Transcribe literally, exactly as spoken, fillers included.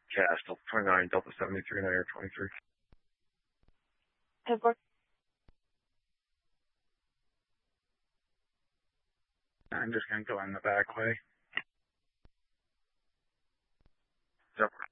Cast, Delta twenty-nine, Delta seventy-three, nine Air twenty-three. Headboard. I'm just going to go in the back way. Yep.